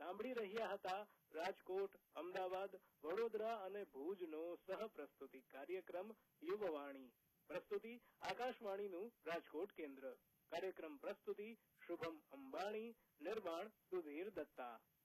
સાંભળી રહ્યા હતા રાજકોટ, અમદાવાદ, વડોદરા અને ભુજનો સહપ્રસ્તુતિ કાર્યક્રમ યુવવાણી. પ્રસ્તુતિ આકાશવાણીનું રાજકોટ કેન્દ્ર. કાર્યક્રમ પ્રસ્તુતિ શુભમ અંબાણી. નિર્માણ સુધીર દત્તા.